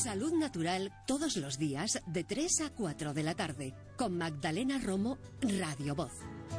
Salud Natural todos los días de 3 a 4 de la tarde con Magdalena Romo, Radio Voz.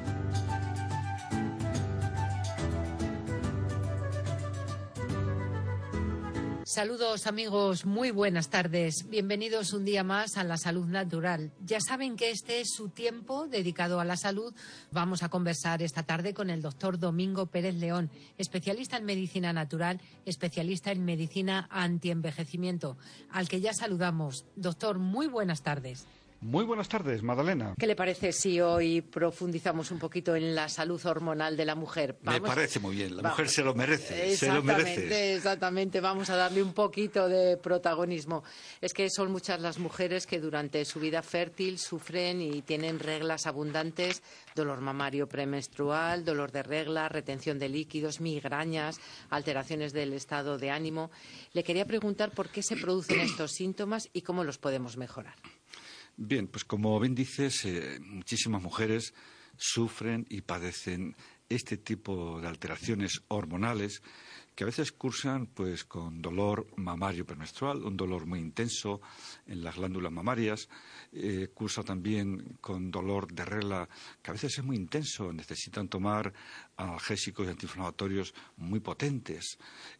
Saludos amigos, muy buenas tardes. Bienvenidos un día más a la Salud Natural. Ya saben que este es su tiempo dedicado a la salud. Vamos a conversar esta tarde con el doctor Domingo Pérez León, especialista en medicina natural, especialista en medicina antienvejecimiento, al que ya saludamos. Doctor, muy buenas tardes. Muy buenas tardes, Magdalena. ¿Qué le parece si hoy profundizamos un poquito en la salud hormonal de la mujer? Me parece muy bien, la mujer se lo merece, se lo merece. Exactamente, vamos a darle un poquito de protagonismo. Es que son muchas las mujeres que durante su vida fértil sufren y tienen reglas abundantes, dolor mamario premenstrual, dolor de regla, retención de líquidos, migrañas, alteraciones del estado de ánimo. Le quería preguntar por qué se producen estos síntomas y cómo los podemos mejorar. Bien, pues como bien dices, muchísimas mujeres sufren y padecen este tipo de alteraciones hormonales que a veces cursan pues con dolor mamario premenstrual, un dolor muy intenso en las glándulas mamarias, cursa también con dolor de regla que a veces es muy intenso, necesitan tomar analgésicos y antiinflamatorios muy potentes,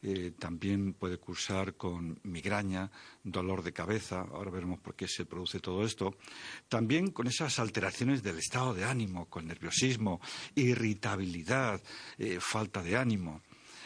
también puede cursar con migraña, dolor de cabeza, ahora veremos por qué se produce todo esto, también con esas alteraciones del estado de ánimo, con nerviosismo, irritabilidad, falta de ánimo.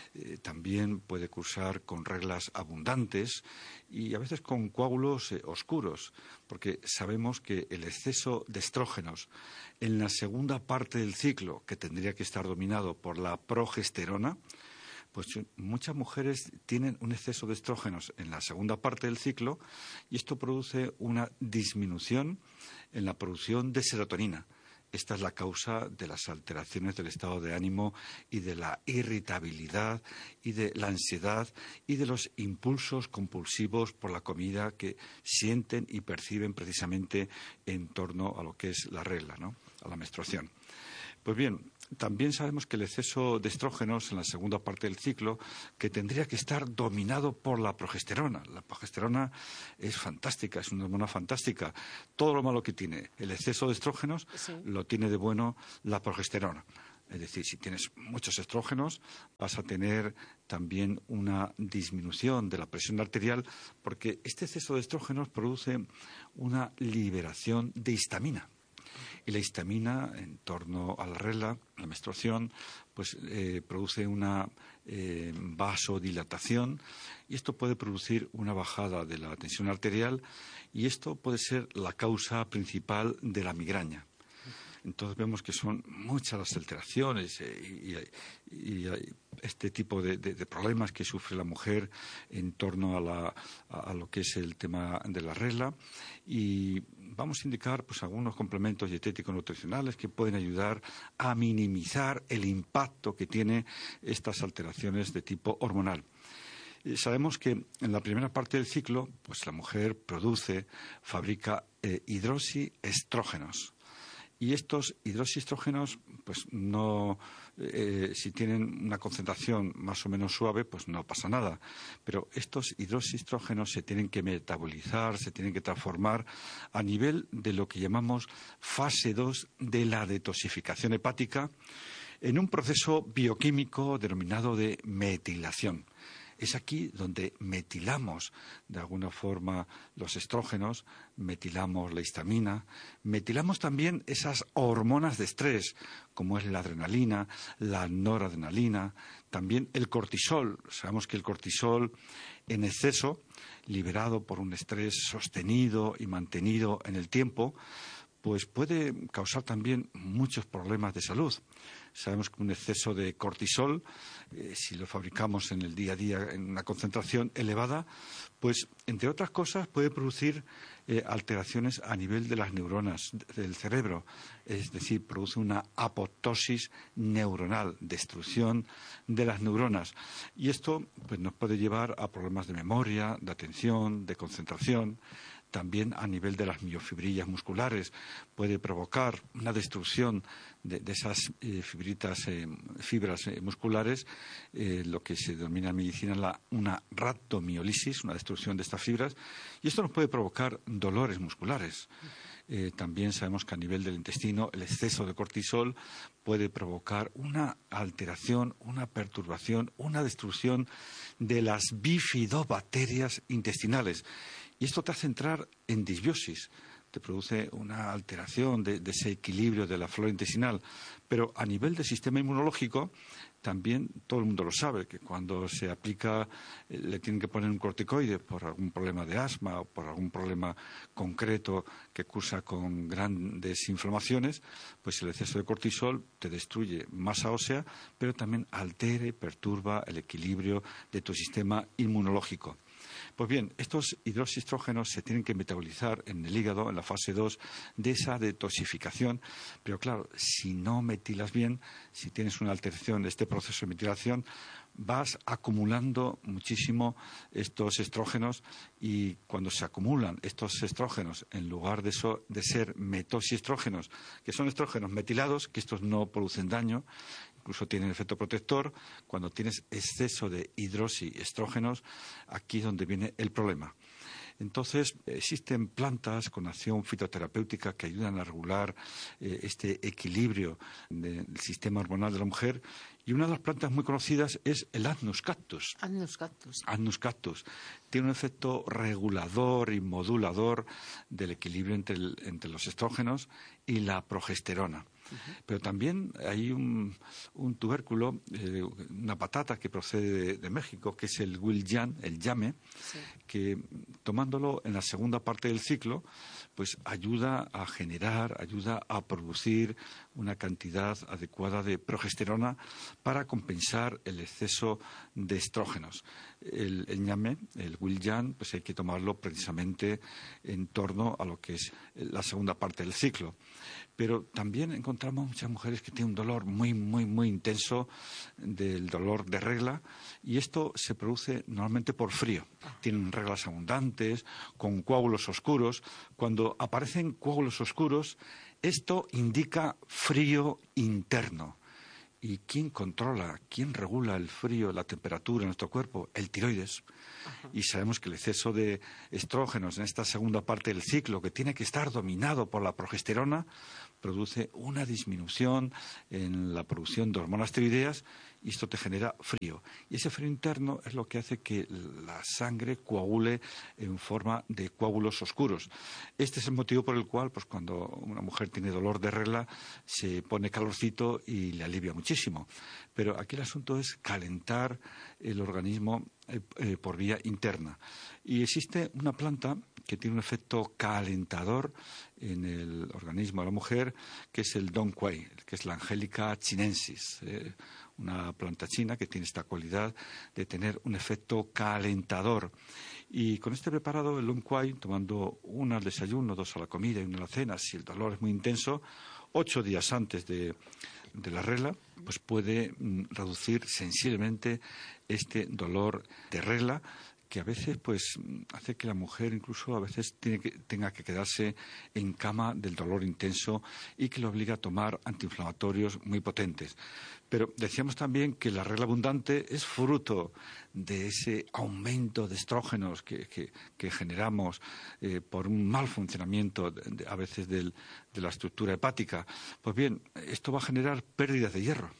También puede cursar con reglas abundantes y a veces con coágulos oscuros, porque sabemos que el exceso de estrógenos en la segunda parte del ciclo, que tendría que estar dominado por la progesterona, pues muchas mujeres tienen un exceso de estrógenos en la segunda parte del ciclo y esto produce una disminución en la producción de serotonina. Esta es la causa de las alteraciones del estado de ánimo y de la irritabilidad y de la ansiedad y de los impulsos compulsivos por la comida que sienten y perciben precisamente en torno a lo que es la regla, ¿no? A la menstruación. Pues bien, también sabemos que el exceso de estrógenos en la segunda parte del ciclo, que tendría que estar dominado por la progesterona. La progesterona es fantástica, es una hormona fantástica. Todo lo malo que tiene el exceso de estrógenos lo tiene de bueno la progesterona. Es decir, si tienes muchos estrógenos, vas a tener también una disminución de la presión arterial, porque este exceso de estrógenos produce una liberación de histamina. Y la histamina, en torno a la regla, la menstruación, pues produce una vasodilatación y esto puede producir una bajada de la tensión arterial y esto puede ser la causa principal de la migraña. Entonces vemos que son muchas las alteraciones y este tipo de problemas que sufre la mujer en torno a lo que es el tema de la regla y vamos a indicar pues algunos complementos dietéticos nutricionales que pueden ayudar a minimizar el impacto que tiene estas alteraciones de tipo hormonal. Sabemos que en la primera parte del ciclo pues la mujer fabrica hidroxiestrógenos. Y estos hidroxiestrógenos, pues no, si tienen una concentración más o menos suave, pues no pasa nada. Pero estos hidroxiestrógenos se tienen que metabolizar, se tienen que transformar a nivel de lo que llamamos fase 2 de la detoxificación hepática en un proceso bioquímico denominado de metilación. Es aquí donde metilamos de alguna forma los estrógenos, metilamos la histamina, metilamos también esas hormonas de estrés, como es la adrenalina, la noradrenalina, también el cortisol. Sabemos que el cortisol en exceso, liberado por un estrés sostenido y mantenido en el tiempo, pues puede causar también muchos problemas de salud. Sabemos que un exceso de cortisol, si lo fabricamos en el día a día en una concentración elevada, pues entre otras cosas puede producir alteraciones a nivel de las neuronas del cerebro, es decir, produce una apoptosis neuronal, destrucción de las neuronas. Y esto pues nos puede llevar a problemas de memoria, de atención, de concentración. también a nivel de las miofibrillas musculares. Puede provocar una destrucción de esas fibras musculares, lo que se denomina en medicina una rhabdomiólisis, una destrucción de estas fibras, y esto nos puede provocar dolores musculares. También sabemos que a nivel del intestino el exceso de cortisol puede provocar una alteración, una perturbación, una destrucción de las bifidobacterias intestinales. Y esto te hace entrar en disbiosis, te produce una alteración de ese equilibrio de la flora intestinal. Pero a nivel del sistema inmunológico, también todo el mundo lo sabe, que cuando se aplica, le tienen que poner un corticoide por algún problema de asma o por algún problema concreto que cursa con grandes inflamaciones, pues el exceso de cortisol te destruye masa ósea, pero también altera y perturba el equilibrio de tu sistema inmunológico. Pues bien, estos hidroxiestrógenos se tienen que metabolizar en el hígado en la fase 2 de esa detoxificación, pero claro, si no metilas bien, si tienes una alteración de este proceso de metilación, vas acumulando muchísimo estos estrógenos, y cuando se acumulan estos estrógenos, en lugar de ser metoxiestrógenos, que son estrógenos metilados, que estos no producen daño, incluso tienen efecto protector, cuando tienes exceso de hidroxiestrógenos, aquí es donde viene el problema. Entonces, existen plantas con acción fitoterapéutica que ayudan a regular este equilibrio del sistema hormonal de la mujer, y una de las plantas muy conocidas es el Agnus cactus. Agnus cactus. Tiene un efecto regulador y modulador del equilibrio entre los estrógenos y la progesterona. Pero también hay un tubérculo, una patata que procede de México, que es el William, el llame, sí, que tomándolo en la segunda parte del ciclo, pues ayuda a producir una cantidad adecuada de progesterona para compensar el exceso de estrógenos. El ñame, el William, pues hay que tomarlo precisamente en torno a lo que es la segunda parte del ciclo. Pero también encontramos muchas mujeres que tienen un dolor muy, muy, muy intenso, del dolor de regla, y esto se produce normalmente por frío. Tienen reglas abundantes, con coágulos oscuros. Cuando aparecen coágulos oscuros, esto indica frío interno. ¿Y quién controla, quién regula el frío, la temperatura en nuestro cuerpo? El tiroides. Ajá. Y sabemos que el exceso de estrógenos en esta segunda parte del ciclo, que tiene que estar dominado por la progesterona, produce una disminución en la producción de hormonas tiroideas, y esto te genera frío. Y ese frío interno es lo que hace que la sangre coagule en forma de coágulos oscuros. Este es el motivo por el cual, pues cuando una mujer tiene dolor de regla, se pone calorcito y le alivia muchísimo. Pero aquí el asunto es calentar el organismo por vía interna. Y existe una planta que tiene un efecto calentador en el organismo de la mujer, que es el Dong Quai, que es la Angelica chinensis, una planta china que tiene esta cualidad de tener un efecto calentador. Y con este preparado, el Dong Quai, tomando uno al desayuno, 2 a la comida y 1 a la cena, si el dolor es muy intenso, 8 días antes de la regla, pues puede reducir sensiblemente este dolor de regla, que a veces pues hace que la mujer incluso a veces tenga que quedarse en cama del dolor intenso, y que le obliga a tomar antiinflamatorios muy potentes. Pero decíamos también que la regla abundante es fruto de ese aumento de estrógenos que generamos por un mal funcionamiento a veces de la estructura hepática. Pues bien, esto va a generar pérdidas de hierro.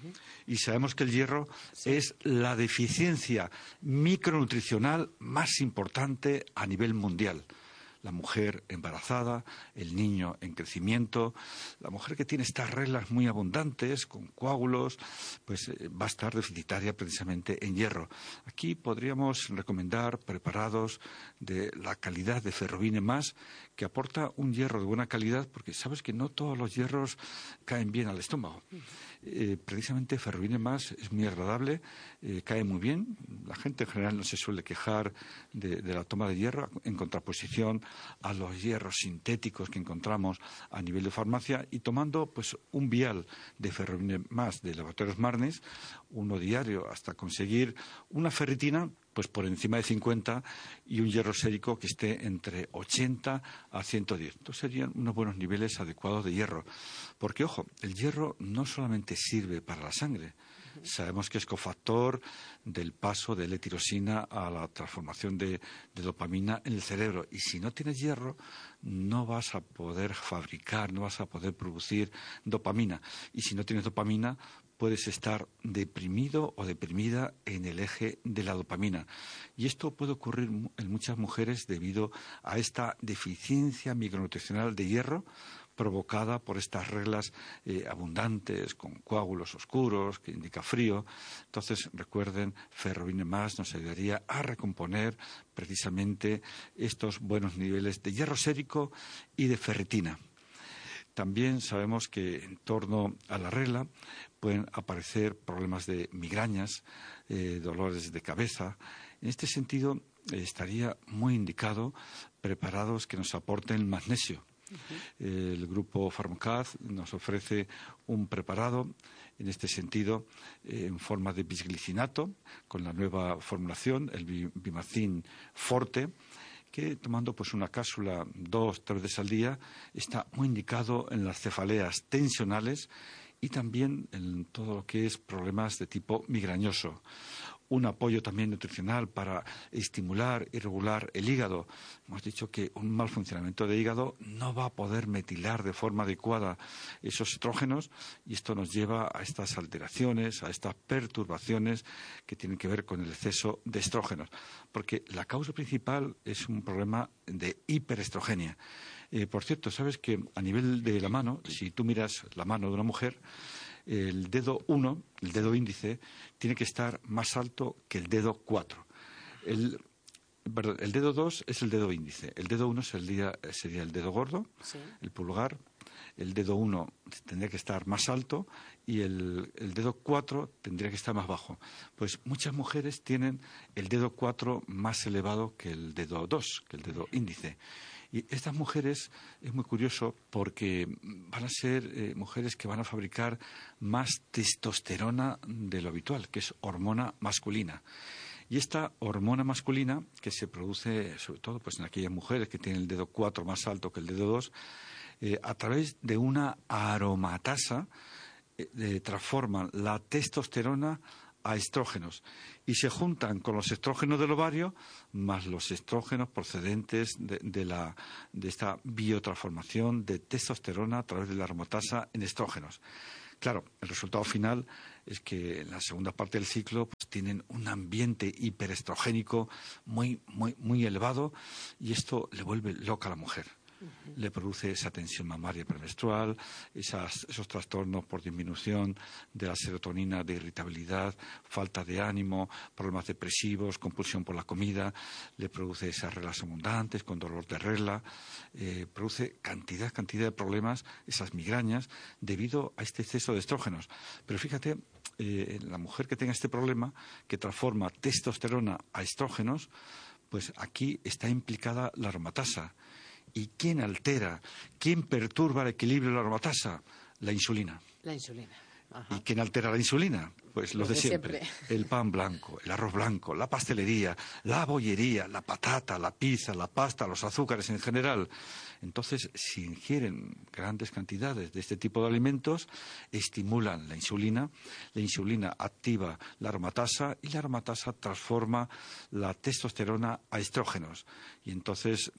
Y sabemos que el hierro es la deficiencia micronutricional más importante a nivel mundial. La mujer embarazada, el niño en crecimiento, la mujer que tiene estas reglas muy abundantes, con coágulos, pues va a estar deficitaria precisamente en hierro. Aquí podríamos recomendar preparados de la calidad de Ferrovine Más, que aporta un hierro de buena calidad, porque sabes que no todos los hierros caen bien al estómago. Precisamente Ferrovine Más es muy agradable, cae muy bien. La gente en general no se suele quejar de la toma de hierro, en contraposición a los hierros sintéticos que encontramos a nivel de farmacia, y tomando pues un vial de Ferrovine Más de Laboratorios Marnis, uno diario, hasta conseguir una ferritina pues por encima de 50 y un hierro sérico que esté entre 80 a 110. Entonces serían unos buenos niveles adecuados de hierro. Porque, ojo, el hierro no solamente sirve para la sangre. Sabemos que es cofactor del paso de L-tirosina a la transformación de dopamina en el cerebro. Y si no tienes hierro, no vas a poder fabricar, no vas a poder producir dopamina. Y si no tienes dopamina, puedes estar deprimido o deprimida en el eje de la dopamina. Y esto puede ocurrir en muchas mujeres debido a esta deficiencia micronutricional de hierro provocada por estas reglas abundantes, con coágulos oscuros, que indica frío. Entonces, recuerden, Ferrovine Más nos ayudaría a recomponer precisamente estos buenos niveles de hierro sérico y de ferritina. También sabemos que en torno a la regla pueden aparecer problemas de migrañas, dolores de cabeza. En este sentido, estaría muy indicado preparados que nos aporten magnesio. El grupo Pharmacaz nos ofrece un preparado en este sentido en forma de bisglicinato con la nueva formulación, el Bimacin Forte, que tomando pues una cápsula 2-3 veces al día está muy indicado en las cefaleas tensionales y también en todo lo que es problemas de tipo migrañoso. Un apoyo también nutricional para estimular y regular el hígado. Hemos dicho que un mal funcionamiento de hígado no va a poder metilar de forma adecuada esos estrógenos y esto nos lleva a estas alteraciones, a estas perturbaciones que tienen que ver con el exceso de estrógenos. Porque la causa principal es un problema de hiperestrogenia. Por cierto, sabes que a nivel de la mano, si tú miras la mano de una mujer, el dedo 1, el dedo índice, tiene que estar más alto que el dedo 4. El dedo 2 es el dedo índice. El dedo 1 sería el dedo gordo, sí, el pulgar. El dedo 1 tendría que estar más alto y el dedo 4 tendría que estar más bajo. Pues muchas mujeres tienen el dedo 4 más elevado que el dedo 2, que el dedo índice. Y estas mujeres es muy curioso porque van a ser mujeres que van a fabricar más testosterona de lo habitual, que es hormona masculina. Y esta hormona masculina, que se produce sobre todo pues en aquellas mujeres que tienen el dedo 4 más alto que el dedo 2, a través de una aromatasa transforman la testosterona a estrógenos y se juntan con los estrógenos del ovario más los estrógenos procedentes de esta biotransformación de testosterona a través de la aromatasa en estrógenos. Claro, el resultado final es que en la segunda parte del ciclo pues, tienen un ambiente hiperestrogénico muy elevado y esto le vuelve loca a la mujer. Le produce esa tensión mamaria premenstrual, esos trastornos por disminución de la serotonina, de irritabilidad, falta de ánimo, problemas depresivos, compulsión por la comida, le produce esas reglas abundantes con dolor de regla, produce cantidad de problemas, esas migrañas, debido a este exceso de estrógenos. Pero fíjate, la mujer que tenga este problema, que transforma testosterona a estrógenos, pues aquí está implicada la aromatasa. ¿Y quién altera, quién perturba el equilibrio de la aromatasa? La insulina. La insulina. Ajá. ¿Y quién altera la insulina? Pues los de siempre. El pan blanco, el arroz blanco, la pastelería, la bollería, la patata, la pizza, la pasta, los azúcares en general. Entonces, si ingieren grandes cantidades de este tipo de alimentos, estimulan la insulina activa la aromatasa y la aromatasa transforma la testosterona a estrógenos. Y entonces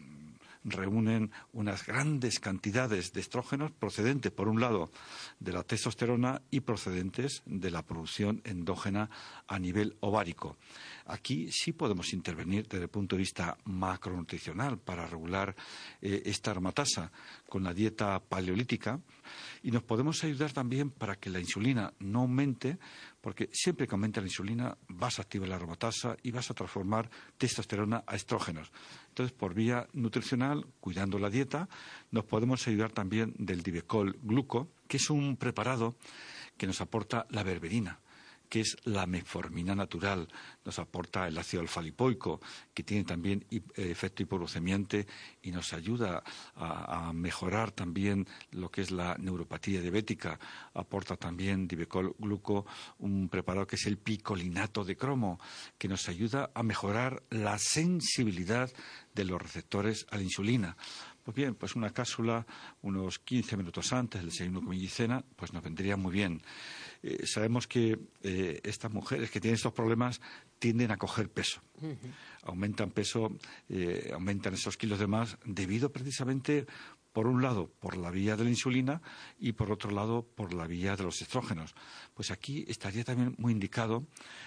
reúnen unas grandes cantidades de estrógenos procedentes, por un lado, de la testosterona y procedentes de la producción endógena a nivel ovárico. Aquí sí podemos intervenir desde el punto de vista macronutricional para regular esta aromatasa con la dieta paleolítica y nos podemos ayudar también para que la insulina no aumente, porque siempre que aumenta la insulina vas a activar la aromatasa y vas a transformar testosterona a estrógenos. Entonces, por vía nutricional, cuidando la dieta, nos podemos ayudar también del Divecol Gluco, que es un preparado que nos aporta la berberina, que es la metformina natural. Nos aporta el ácido alfa-lipoico, que tiene también efecto hipoglucemiante y nos ayuda a mejorar también lo que es la neuropatía diabética. Aporta también Divecol Gluco, un preparado que es el picolinato de cromo, que nos ayuda a mejorar la sensibilidad de los receptores a la insulina. Pues bien, pues una cápsula unos 15 minutos antes del desayuno, comida y cena, pues nos vendría muy bien. Sabemos que estas mujeres que tienen estos problemas tienden a coger peso. Aumentan peso, aumentan esos kilos de más debido precisamente, por un lado, por la vía de la insulina y, por otro lado, por la vía de los estrógenos. Pues aquí estaría también muy indicado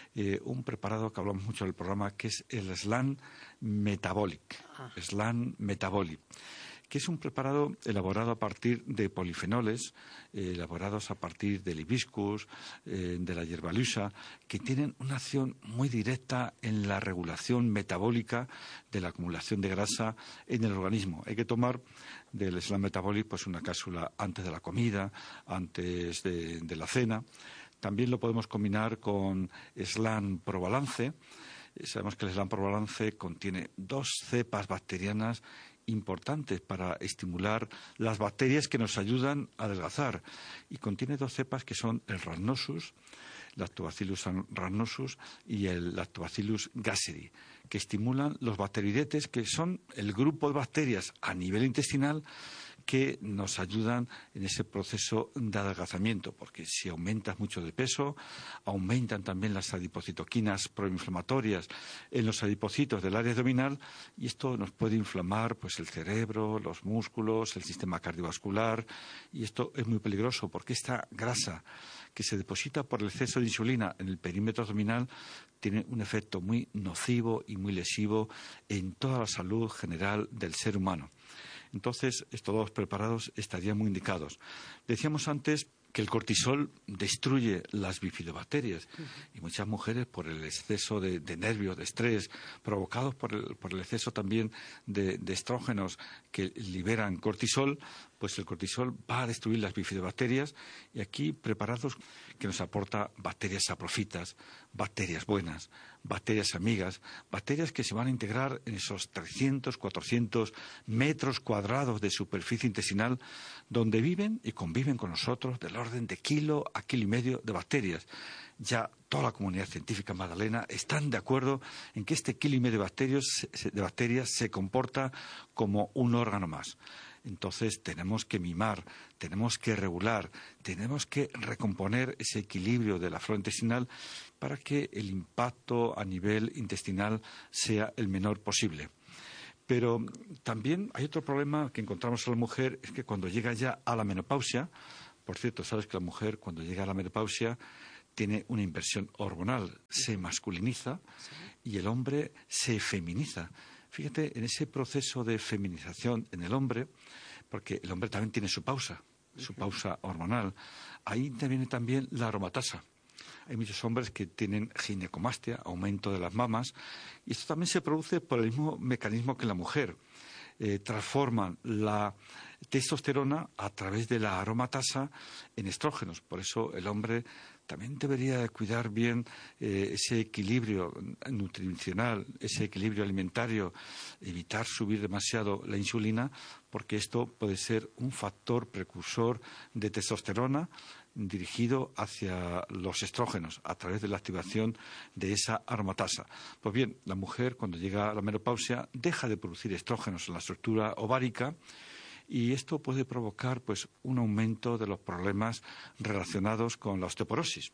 un preparado que hablamos mucho en el programa, que es el Slan Metabolic. Slan Metabolic, que es un preparado elaborado a partir de polifenoles, elaborados a partir del hibiscus, de la hierbalusa, que tienen una acción muy directa en la regulación metabólica de la acumulación de grasa en el organismo. Hay que tomar del Slan Metabolic pues una cápsula antes de la comida, antes de la cena. También lo podemos combinar con Slan Probalance. Sabemos que el Slan Probalance contiene 2 cepas bacterianas importantes para estimular las bacterias que nos ayudan a adelgazar, y contiene 2 cepas que son el Rhamnosus, Lactobacillus rhamnosus, y el Lactobacillus gasseri, que estimulan los bacteridetes, que son el grupo de bacterias a nivel intestinal que nos ayudan en ese proceso de adelgazamiento, porque si aumentas mucho de peso, aumentan también las adipocitoquinas proinflamatorias en los adipocitos del área abdominal, y esto nos puede inflamar pues el cerebro, los músculos, el sistema cardiovascular, y esto es muy peligroso porque esta grasa que se deposita por el exceso de insulina en el perímetro abdominal tiene un efecto muy nocivo y muy lesivo en toda la salud general del ser humano. Entonces, estos 2 preparados estarían muy indicados. Decíamos antes que el cortisol destruye las bifidobacterias, y muchas mujeres, por el exceso de nervios, de estrés, provocados por el exceso también de estrógenos que liberan cortisol, pues el cortisol va a destruir las bifidobacterias, y aquí preparados que nos aporta bacterias saprofitas, bacterias buenas, bacterias amigas, bacterias que se van a integrar en esos 300, 400 metros cuadrados de superficie intestinal, donde viven y conviven con nosotros del orden de kilo a kilo y medio de bacterias. Ya toda la comunidad científica, Magdalena, están de acuerdo en que este kilo y medio de bacterias se comporta como un órgano más. Entonces tenemos que mimar, tenemos que regular, tenemos que recomponer ese equilibrio de la flora intestinal para que el impacto a nivel intestinal sea el menor posible. Pero también hay otro problema que encontramos en la mujer, es que cuando llega ya a la menopausia, por cierto, sabes que la mujer cuando llega a la menopausia tiene una inversión hormonal, se masculiniza, y el hombre se feminiza. Fíjate, en ese proceso de feminización en el hombre, porque el hombre también tiene su pausa hormonal, ahí interviene también la aromatasa. Hay muchos hombres que tienen ginecomastia, aumento de las mamas, y esto también se produce por el mismo mecanismo que la mujer. Transforman la testosterona a través de la aromatasa en estrógenos. Por eso el hombre también debería cuidar bien ese equilibrio nutricional, ese equilibrio alimentario, evitar subir demasiado la insulina, porque esto puede ser un factor precursor de testosterona dirigido hacia los estrógenos a través de la activación de esa aromatasa. Pues bien, la mujer cuando llega a la menopausia deja de producir estrógenos en la estructura ovárica, y esto puede provocar pues un aumento de los problemas relacionados con la osteoporosis.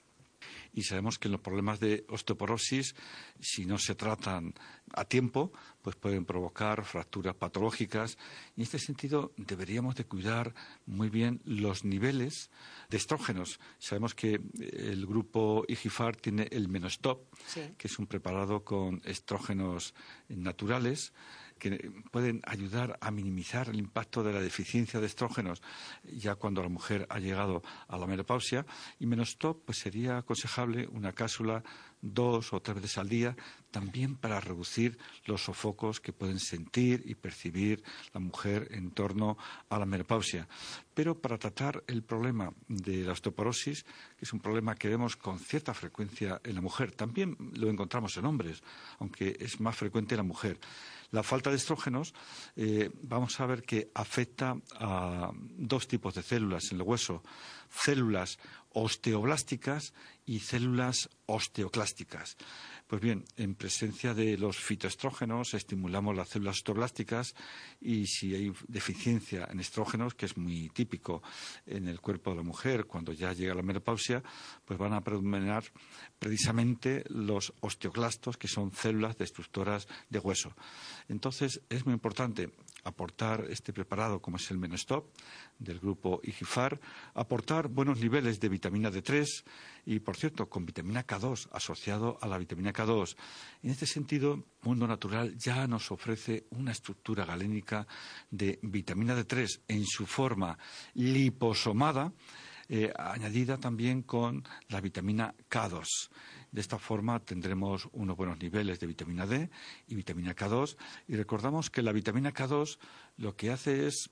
Y sabemos que los problemas de osteoporosis, si no se tratan a tiempo, pues pueden provocar fracturas patológicas. Y en este sentido deberíamos de cuidar muy bien los niveles de estrógenos. Sabemos que el grupo IGFAR tiene el Menostop, que es un preparado con estrógenos naturales, que pueden ayudar a minimizar el impacto de la deficiencia de estrógenos ya cuando la mujer ha llegado a la menopausia. Y Menostop pues sería aconsejable una cápsula 2 o 3 veces al día, también para reducir los sofocos que pueden sentir y percibir la mujer en torno a la menopausia. Pero para tratar el problema de la osteoporosis, que es un problema que vemos con cierta frecuencia en la mujer, también lo encontramos en hombres, aunque es más frecuente en la mujer. La falta de estrógenos, vamos a ver que afecta a 2 tipos de células en el hueso: células osteoblásticas y células osteoclásticas. Pues bien, en presencia de los fitoestrógenos estimulamos las células osteoblásticas, y si hay deficiencia en estrógenos, que es muy típico en el cuerpo de la mujer cuando ya llega la menopausia, pues van a predominar precisamente los osteoclastos, que son células destructoras de hueso. Entonces, es muy importante aportar este preparado, como es el Menostop, del grupo IGIFAR, aportar buenos niveles de vitamina D3 y, por cierto, con vitamina K2, asociado a la vitamina K2. En este sentido, Mundo Natural ya nos ofrece una estructura galénica de vitamina D3 en su forma liposomada, añadida también con la vitamina K2. De esta forma tendremos unos buenos niveles de vitamina D y vitamina K2. Y recordamos que la vitamina K2 lo que hace es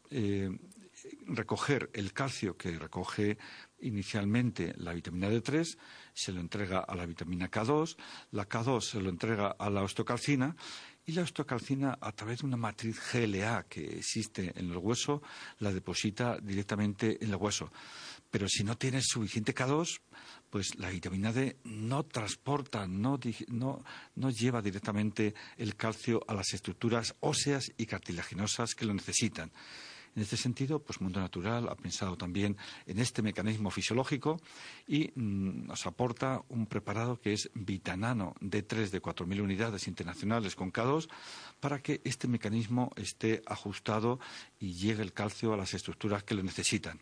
recoger el calcio que recoge inicialmente la vitamina D3, se lo entrega a la vitamina K2, la K2 se lo entrega a la osteocalcina, y la osteocalcina, a través de una matriz GLA que existe en el hueso, la deposita directamente en el hueso. Pero si no tienes suficiente K2, pues la vitamina D no transporta, no lleva directamente el calcio a las estructuras óseas y cartilaginosas que lo necesitan. En este sentido, pues Mundo Natural ha pensado también en este mecanismo fisiológico y nos aporta un preparado que es Vitanano D3 de 4.000 unidades internacionales con K2, para que este mecanismo esté ajustado y llegue el calcio a las estructuras que lo necesitan.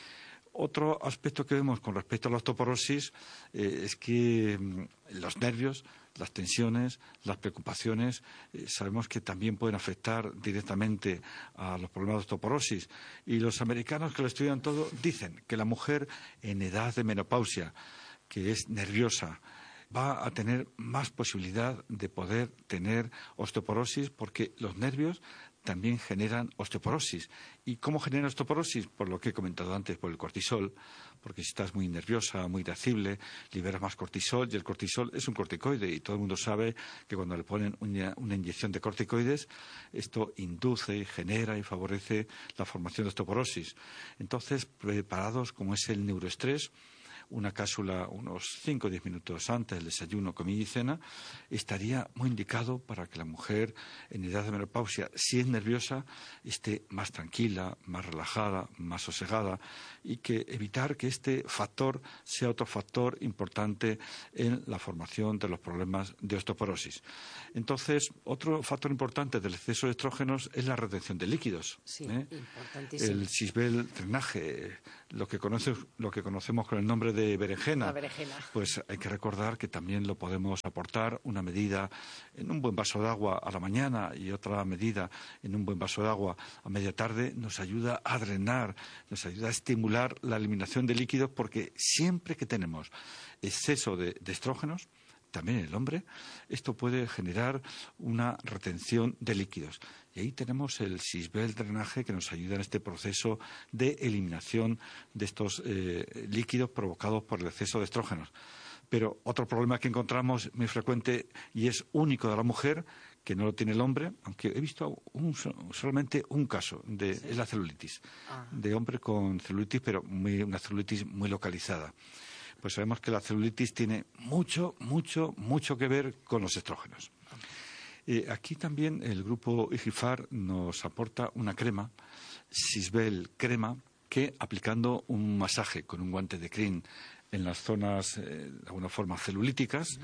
Otro aspecto que vemos con respecto a la osteoporosis es que los nervios, las tensiones, las preocupaciones, sabemos que también pueden afectar directamente a los problemas de osteoporosis. Y los americanos, que lo estudian todo, dicen que la mujer en edad de menopausia, que es nerviosa, va a tener más posibilidad de poder tener osteoporosis, porque los nervios también generan osteoporosis. ¿Y cómo generan osteoporosis? Por lo que he comentado antes, por el cortisol, porque si estás muy nerviosa, muy irascible, liberas más cortisol, y el cortisol es un corticoide, y todo el mundo sabe que cuando le ponen una inyección de corticoides, esto induce, genera y favorece la formación de osteoporosis. Entonces, preparados como es el neuroestrés, una cápsula unos 5 o 10 minutos antes del desayuno, comida y cena, estaría muy indicado para que la mujer en edad de menopausia, si es nerviosa, esté más tranquila, más relajada, más sosegada, y que evitar que este factor sea otro factor importante en la formación de los problemas de osteoporosis. Entonces, otro factor importante del exceso de estrógenos es la retención de líquidos. Sí, importantísimo. El Sisbel drenaje, lo que conocemos con el nombre de berenjena. La berenjena. Pues hay que recordar que también lo podemos aportar una medida en un buen vaso de agua a la mañana y otra medida en un buen vaso de agua a media tarde. Nos ayuda a drenar, nos ayuda a estimular la eliminación de líquidos, porque siempre que tenemos exceso de estrógenos, también el hombre, esto puede generar una retención de líquidos. Y ahí tenemos el Sisbel drenaje, que nos ayuda en este proceso de eliminación de estos líquidos provocados por el exceso de estrógenos. Pero otro problema que encontramos muy frecuente y es único de la mujer, que no lo tiene el hombre, aunque he visto solamente un caso, es la celulitis, de hombre con celulitis, pero una celulitis muy localizada. Pues sabemos que la celulitis tiene mucho que ver con los estrógenos. Aquí también el grupo IGIFAR nos aporta una crema, Sisbel crema, que aplicando un masaje con un guante de crin en las zonas, de alguna forma, celulíticas,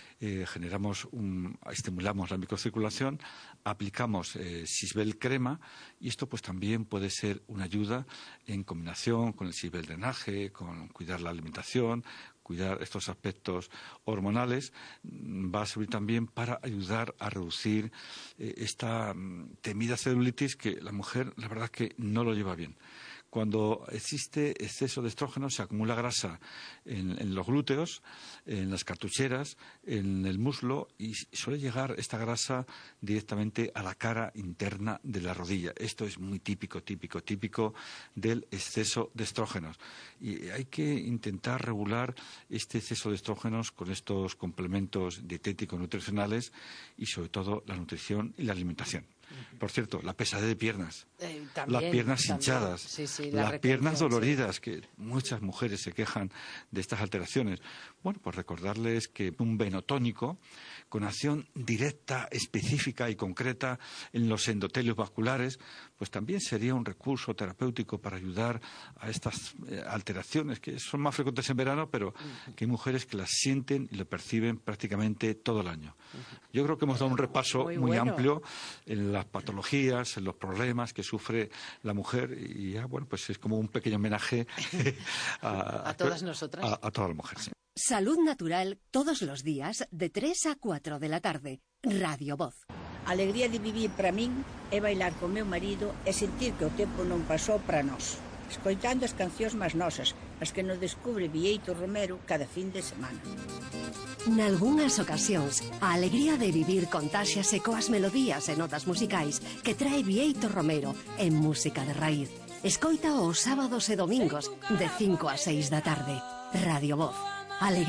estimulamos la microcirculación, aplicamos Sisbel crema, y esto pues también puede ser una ayuda en combinación con el Sisbel drenaje, con cuidar la alimentación, cuidar estos aspectos hormonales. Va a servir también para ayudar a reducir esta temida celulitis, que la mujer, la verdad, es que no lo lleva bien. Cuando existe exceso de estrógeno se acumula grasa en los glúteos, en las cartucheras, en el muslo y suele llegar esta grasa directamente a la cara interna de la rodilla. Esto es muy típico del exceso de estrógenos. Y hay que intentar regular este exceso de estrógenos con estos complementos dietéticos nutricionales y sobre todo la nutrición y la alimentación. Por cierto, la pesadez de piernas, las piernas hinchadas, las piernas doloridas, que muchas mujeres se quejan de estas alteraciones. Bueno, pues recordarles que un venotónico con acción directa, específica y concreta en los endotelios vasculares, pues también sería un recurso terapéutico para ayudar a estas alteraciones que son más frecuentes en verano, pero que hay mujeres que las sienten y lo perciben prácticamente todo el año. Yo creo que hemos dado un repaso muy amplio en las patologías, en los problemas que sufre la mujer y ya, bueno, pues es como un pequeño homenaje a todas nosotras. A todas las mujeres. Sí. Salud Natural todos los días de 3 a 4 de la tarde. Radio Voz. A alegría de vivir para min é bailar co meu marido e sentir que o tempo non pasou para nós. Escoitando as cancións máis nosas, as que nos descubre Bieito Romero cada fin de semana. Nalgúnas ocasións, a alegría de vivir contáxiase coas melodías e notas musicais que trae Bieito Romero en Música de Raíz. Escoita os sábados e domingos de 5 a 6 da tarde. Radio Voz.